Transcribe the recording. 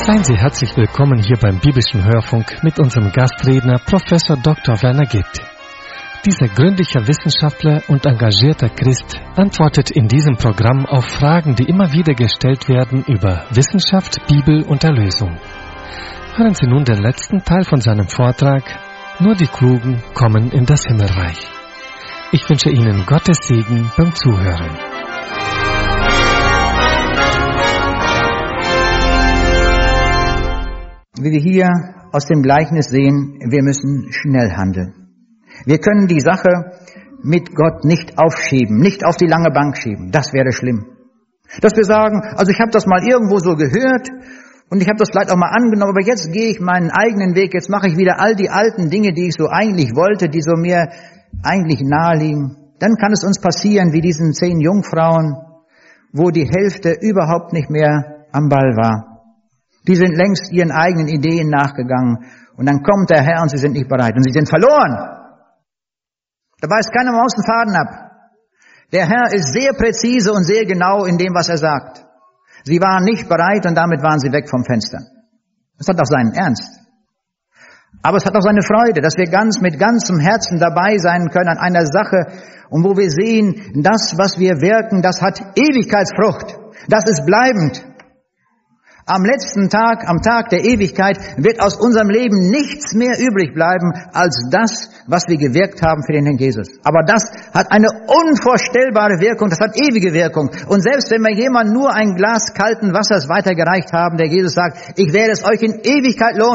Seien Sie herzlich willkommen hier beim Biblischen Hörfunk mit unserem Gastredner Professor Dr. Werner Gitt. Dieser gründliche Wissenschaftler und engagierter Christ antwortet in diesem Programm auf Fragen, die immer wieder gestellt werden über Wissenschaft, Bibel und Erlösung. Hören Sie nun den letzten Teil von seinem Vortrag: Nur die Klugen kommen in das Himmelreich. Ich wünsche Ihnen Gottes Segen beim Zuhören. Wie wir hier aus dem Gleichnis sehen, wir müssen schnell handeln. Wir können die Sache mit Gott nicht aufschieben, nicht auf die lange Bank schieben. Das wäre schlimm. Dass wir sagen, also ich habe das mal irgendwo so gehört und ich habe das vielleicht auch mal angenommen, aber jetzt gehe ich meinen eigenen Weg, jetzt mache ich wieder all die alten Dinge, die ich so eigentlich wollte, die so mir eigentlich naheliegen. Dann kann es uns passieren wie diesen 10 Jungfrauen, wo die Hälfte überhaupt nicht mehr am Ball war. Die sind längst ihren eigenen Ideen nachgegangen. Und dann kommt der Herr und sie sind nicht bereit. Und sie sind verloren. Da weiß keiner mal aus dem Faden ab. Der Herr ist sehr präzise und sehr genau in dem, was er sagt. Sie waren nicht bereit und damit waren sie weg vom Fenster. Das hat auch seinen Ernst. Aber es hat auch seine Freude, dass wir mit ganzem Herzen dabei sein können an einer Sache. Und wo wir sehen, das, was wir wirken, das hat Ewigkeitsfrucht. Das ist bleibend. Am letzten Tag, am Tag der Ewigkeit, wird aus unserem Leben nichts mehr übrig bleiben als das, was wir gewirkt haben für den Herrn Jesus. Aber das hat eine unvorstellbare Wirkung, das hat ewige Wirkung. Und selbst wenn wir jemand nur ein Glas kalten Wassers weitergereicht haben, der Jesus sagt, ich werde es euch in Ewigkeit lohnen.